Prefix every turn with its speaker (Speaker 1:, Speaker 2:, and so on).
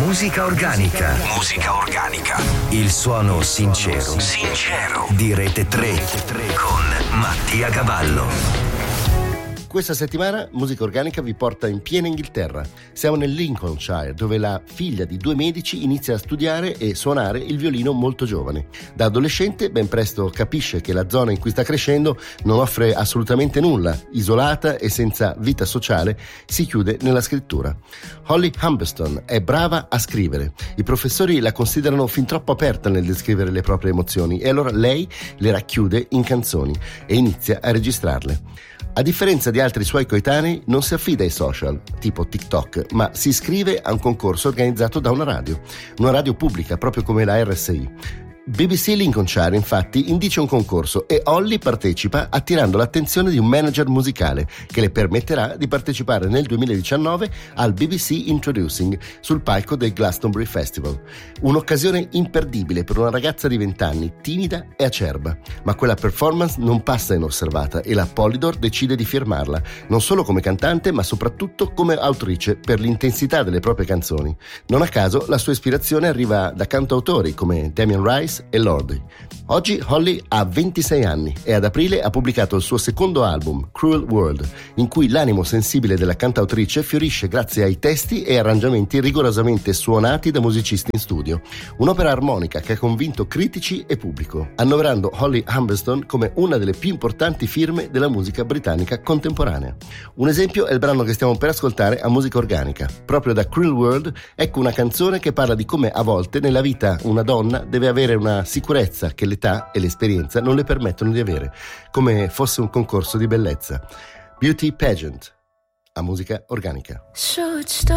Speaker 1: Musica organica. Musica organica. Il suono sincero di Rete 3 con Mattia Cavallo.
Speaker 2: Questa settimana Musica Organica vi porta in piena Inghilterra. Siamo nel Lincolnshire, dove la figlia di 2 medici inizia a studiare e suonare il violino molto giovane. Da adolescente ben presto capisce che la zona in cui sta crescendo non offre assolutamente nulla, isolata e senza vita sociale, si chiude nella scrittura. Holly Humberstone è brava a scrivere. I professori la considerano fin troppo aperta nel descrivere le proprie emozioni e allora lei le racchiude in canzoni e inizia a registrarle. A differenza di altri suoi coetanei, non si affida ai social, tipo TikTok, ma si iscrive a un concorso organizzato da una radio pubblica, proprio come la RSI. BBC Lincolnshire infatti indice un concorso e Holly partecipa attirando l'attenzione di un manager musicale che le permetterà di partecipare nel 2019 al BBC Introducing sul palco del Glastonbury Festival. Un'occasione imperdibile per una ragazza di 20 anni, timida e acerba, ma quella performance non passa inosservata e la Polydor decide di firmarla, non solo come cantante ma soprattutto come autrice per l'intensità delle proprie canzoni. Non a caso la sua ispirazione arriva da cantautori come Damien Rice e Lordi. Oggi Holly ha 26 anni e ad aprile ha pubblicato il suo secondo album, Cruel World, in cui l'animo sensibile della cantautrice fiorisce grazie ai testi e arrangiamenti rigorosamente suonati da musicisti in studio. Un'opera armonica che ha convinto critici e pubblico, annoverando Holly Humberstone come una delle più importanti firme della musica britannica contemporanea. Un esempio è il brano che stiamo per ascoltare a Musica Organica. Proprio da Cruel World ecco una canzone che parla di come a volte nella vita una donna deve avere una sicurezza che l'età e l'esperienza non le permettono di avere, come fosse un concorso di bellezza. Beauty Pageant, a Musica Organica.
Speaker 3: So it started